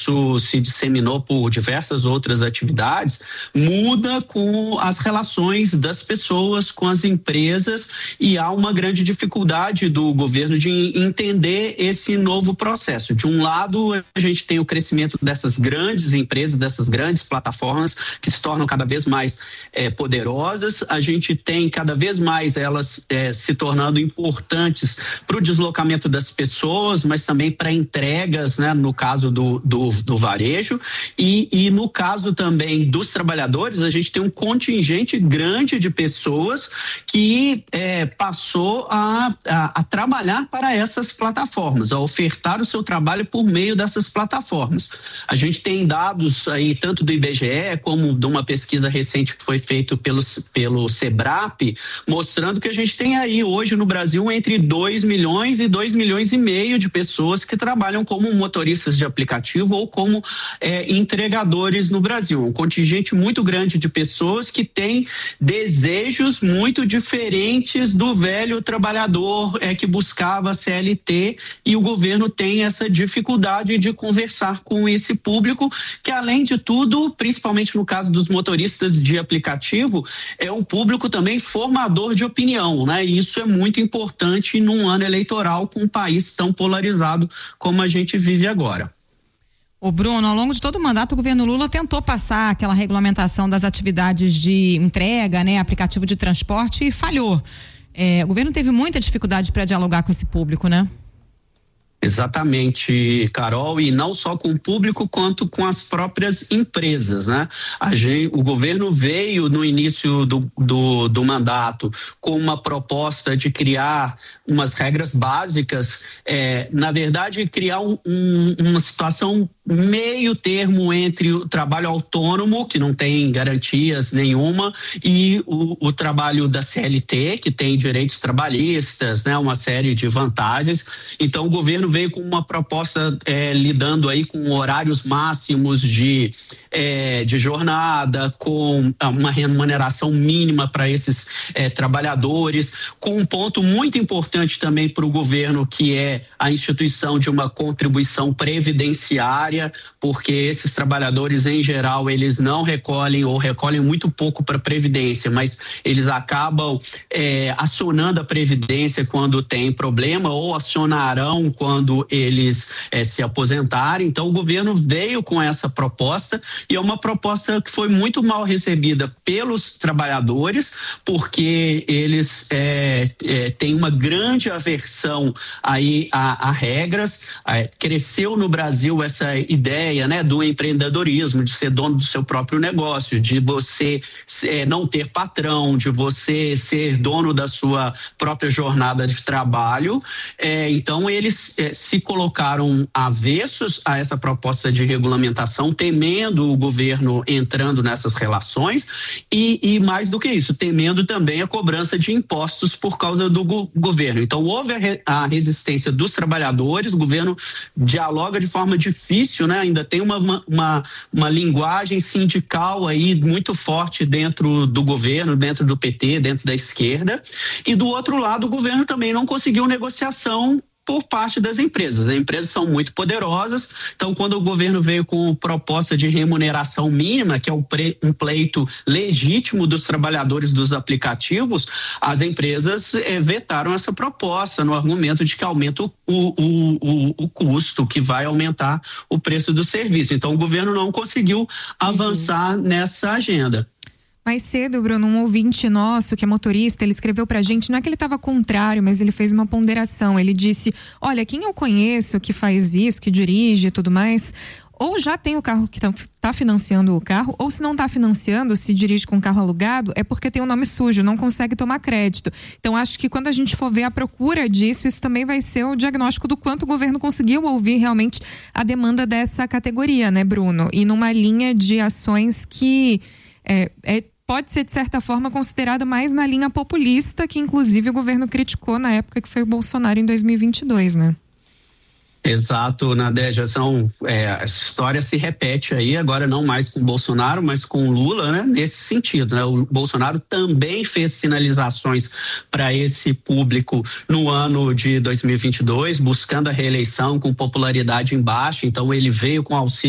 isso se disseminou por diversas outras atividades, muda com as relações das pessoas com as empresas, e há uma grande dificuldade do governo de entender esse novo processo. De um lado, a gente tem o crescimento dessas grandes empresas, dessas grandes plataformas que se tornam cada vez mais poderosas. A gente tem cada vez mais elas se tornando importantes para o deslocamento das pessoas, mas também para entregas, né, no caso do varejo, e no caso também dos trabalhadores, a gente tem um contingente grande de pessoas que passou a trabalhar para essas plataformas, a ofertar o seu trabalho por meio dessas plataformas. A gente tem dados aí tanto do IBGE como de uma pesquisa recente que foi feita pelo SEBRAP, mostrando que a gente tem aí hoje no Brasil entre 2 milhões e 2 milhões e meio de pessoas que trabalham como motoristas de aplicativo ou como entregadores no Brasil. Um contingente muito grande de pessoas que têm desejos muito diferentes do velho trabalhador que buscava CLT, e o governo tem essa dificuldade de conversar com esse público, que além de tudo, principalmente no caso dos motoristas de aplicativo, é um público também formador de opinião, né? E isso é muito importante num ano eleitoral com um país tão polarizado como a gente vive agora. Ô Bruno, ao longo de todo o mandato, o governo Lula tentou passar aquela regulamentação das atividades de entrega, né, aplicativo de transporte, e falhou. O governo teve muita dificuldade para dialogar com esse público, né? Exatamente, Carol, e não só com o público quanto com as próprias empresas, né? O governo veio no início do mandato com uma proposta de criar umas regras básicas, na verdade criar uma situação meio termo entre o trabalho autônomo, que não tem garantias nenhuma, e o trabalho da CLT, que tem direitos trabalhistas, né? Uma série de vantagens. Então o governo veio com uma proposta lidando aí com horários máximos de jornada, com uma remuneração mínima para esses trabalhadores, com um ponto muito importante também para o governo, que é a instituição de uma contribuição previdenciária, porque esses trabalhadores em geral eles não recolhem ou recolhem muito pouco para a previdência, mas eles acabam acionando a previdência quando tem problema, ou acionarão quando eles se aposentarem. Então o governo veio com essa proposta, e é uma proposta que foi muito mal recebida pelos trabalhadores, porque eles têm uma grande aversão aí a regras. Cresceu no Brasil essa ideia, né, do empreendedorismo, de ser dono do seu próprio negócio, de você não ter patrão, de você ser dono da sua própria jornada de trabalho. Então eles se colocaram avessos a essa proposta de regulamentação, temendo o governo entrando nessas relações, e mais do que isso, temendo também a cobrança de impostos por causa do governo. Então houve a resistência dos trabalhadores, o governo dialoga de forma difícil, né? Ainda tem uma linguagem sindical aí muito forte dentro do governo, dentro do PT, dentro da esquerda, e do outro lado o governo também não conseguiu negociação por parte das empresas. As empresas são muito poderosas, então quando o governo veio com proposta de remuneração mínima, que é um pleito legítimo dos trabalhadores dos aplicativos, as empresas vetaram essa proposta no argumento de que aumenta o custo, que vai aumentar o preço do serviço. Então o governo não conseguiu avançar nessa agenda. Mais cedo, Bruno, um ouvinte nosso que é motorista, ele escreveu pra gente, não é que ele estava contrário, mas ele fez uma ponderação. Ele disse, olha, quem eu conheço que faz isso, que dirige e tudo mais, ou já tem o carro que tá financiando o carro, ou se não tá financiando, se dirige com carro alugado, é porque tem o nome sujo, não consegue tomar crédito. Então acho que quando a gente for ver a procura disso, isso também vai ser o diagnóstico do quanto o governo conseguiu ouvir realmente a demanda dessa categoria, né, Bruno? E numa linha de ações que pode ser, de certa forma, considerada mais na linha populista, que inclusive o governo criticou na época que foi o Bolsonaro em 2022, né? Exato, Nadégia, a história se repete aí, agora não mais com o Bolsonaro, mas com o Lula, né? Nesse sentido, né? O Bolsonaro também fez sinalizações para esse público no ano de 2022, buscando a reeleição com popularidade em baixa, então ele veio com auxílio